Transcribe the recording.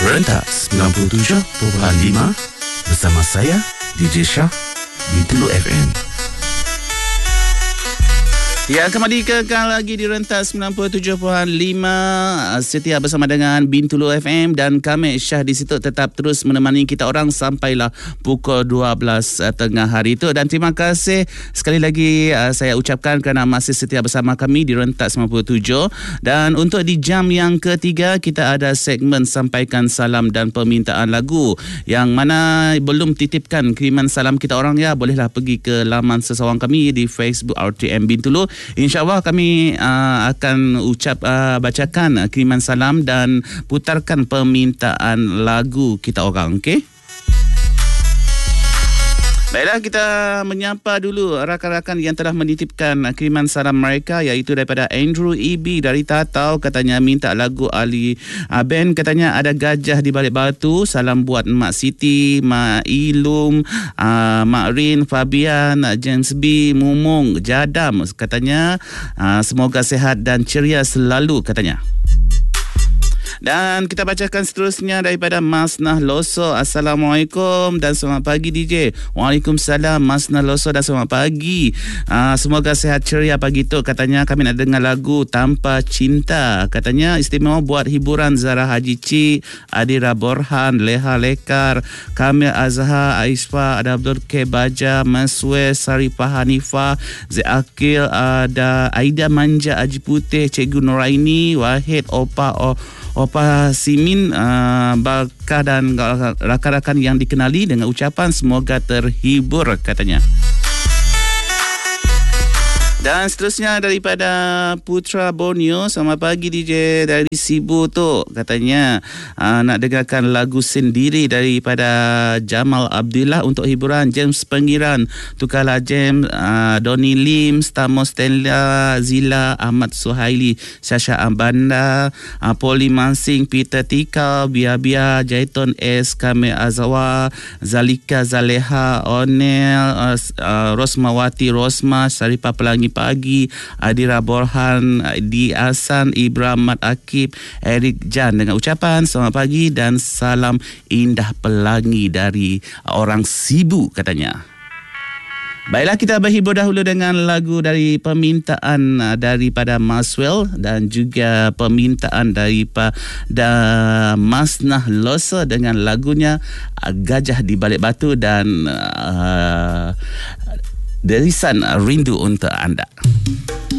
Rentas 97.5 bersama saya DJ Shah di Tulu FM. Ya, kembali kekal lagi di Rentas 97.5 setia bersama dengan Bintulu FM dan kami Syah di situ tetap terus menemani kita orang sampailah pukul 12 tengah hari itu. Dan terima kasih sekali lagi saya ucapkan kerana masih setia bersama kami di Rentas 97. Dan untuk di jam yang ketiga kita ada segmen sampaikan salam dan permintaan lagu. Yang mana belum titipkan kiriman salam kita orang, ya bolehlah pergi ke laman sesawang kami di Facebook RTM Bintulu. InsyaAllah kami akan bacakan kiriman salam dan putarkan permintaan lagu kita orang, okey? Baiklah, kita menyapa dulu rakan-rakan yang telah menitipkan kiriman salam mereka, iaitu daripada Andrew EB dari Tatau. Katanya minta lagu Ali Ben, katanya ada gajah di balik batu. Salam buat Mak Siti, Mak Ilum, Mak Rin, Fabian, James B, Mumung, Jadam. Katanya semoga sihat dan ceria selalu, katanya. Dan kita bacakan seterusnya daripada Mas Nah Loso. Assalamualaikum dan selamat pagi DJ. Waalaikumsalam Mas Nah Loso dan selamat pagi. Semoga sehat ceria pagi tu. Katanya kami nak dengar lagu Tanpa Cinta. Katanya istimewa buat hiburan Zara Haji Cik, Adira Borhan, Leha Lekar, Kamil Azhar, Aisfa, ada Abdul K Baja, Maswe, Saripah Hanifah, Zakil, ada Aida Manja, Haji Putih, Cikgu Noraini, Wahid, Opa Simin, Bakar dan rakan-rakan yang dikenali dengan ucapan semoga terhibur, katanya. Dan seterusnya daripada Putra Borneo. Selamat pagi DJ dari Sibu tu. Katanya nak dengarkan lagu sendiri daripada Jamal Abdullah untuk hiburan James Pengiran, Tukala James, Donny Lim, Stamos Stella, Zila, Ahmad Suhaili, Syasha Ambanda, Poli Mansing, Peter Tika, Bia, Jaiton S, Kamil Azawa, Zalika Zaleha, Onel, Rosmawati Rosma, Saripah Pelangi Pagi, Adira Borhan, Di Asan, Ibrahim Mat Akib, Eric Jan dengan ucapan selamat pagi dan salam indah Pelangi dari orang Sibu, katanya. Baiklah, kita berhibur dahulu dengan lagu dari permintaan daripada Maswell dan juga permintaan daripada Mas Nah Loso dengan lagunya Gajah di Balik Batu dan Derisan Rindu untuk anda.